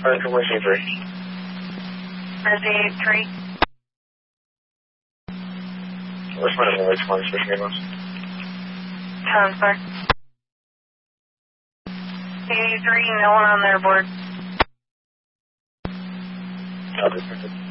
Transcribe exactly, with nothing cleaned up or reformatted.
Alright, where's A three? Where's A three? Where's my number? Which one is pushing us? Transfer. A three, no one on their board. Copy.